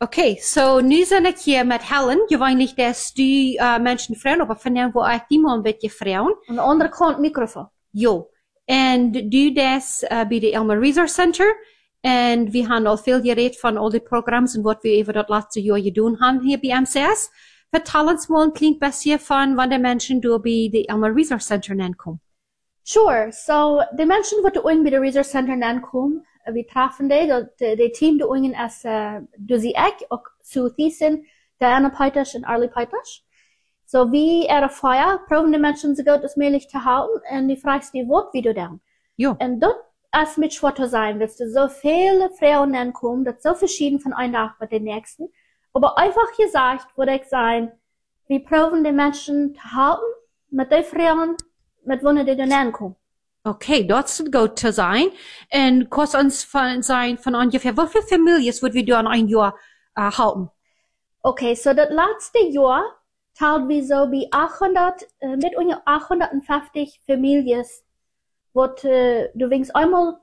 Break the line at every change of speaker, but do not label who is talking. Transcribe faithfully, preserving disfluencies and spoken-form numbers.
Okay, so nu zijn ik hier met Helen. Je weet niet dat die uh, mensen vragen, maar vandaag wil ik die mal een beetje vragen.
Aan de andere kant microfoon.
Jo. En doe dat uh, bij de Elmer Resource Center. En we hebben al veel gereed van al die programma's en wat we even dat laatste jaar gedaan hebben hier bij M C S. Vertel ons mal een klein beetje van wat de mensen door bij de Elmer Resource Center aankomen.
Sure. So, de mensen wat bij de Resource Center aankomen, we treffen die, dat de team de ungen is, uh, dus ik, ook Sue Thiessen, Diana Peiters en Arlie Peiters. So, wie er vorher, proben de mensen so gut als möglich zu halten, und die fragst die, wat wie du dann?
Jo.
Und dort ist mit schwer zu sein, dass du so viele Frauen dann kommen, das so verschieden von einem Tag mit den nächsten. Aber einfach gesagt, würde ich sagen, wir proben die Menschen zu halten, mit den Frauen, mit wonen die dann ankommen.
Okay, dat is goed te zijn. En kost ons van zijn van ongeveer, hoeveel families würden wir dann ein Jahr uh, halten?
Okay, so das letzte Jahr teilt wir so bei achthundert, äh, mit ungefähr achthundertfünfzig Familien, wo äh, du wenigstens einmal